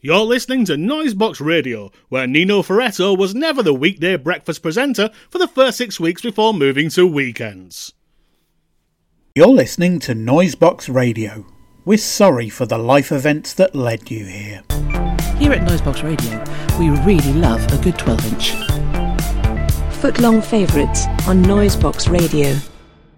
You're listening to Noisebox Radio, where Nino Ferretto was never the weekday breakfast presenter for the first 6 weeks before moving to weekends. You're listening to Noisebox Radio. We're sorry for the life events that led you here. Here at Noisebox Radio, we really love a good 12-inch. Foot-long favourites on Noisebox Radio.